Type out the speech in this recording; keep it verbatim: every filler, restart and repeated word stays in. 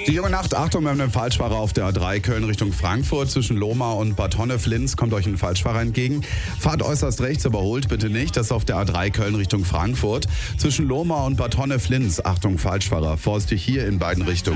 Die junge Nacht, Achtung, wir haben einen Falschfahrer auf der A drei Köln Richtung Frankfurt. Zwischen Lohmar und Bad Honnef-Linz kommt euch ein Falschfahrer entgegen. Fahrt äußerst rechts, überholt bitte nicht. Das ist auf der A drei Köln Richtung Frankfurt. Zwischen Lohmar und Bad Honnef-Linz, Achtung, Falschfahrer. Vorsichtig hier in beiden Richtungen.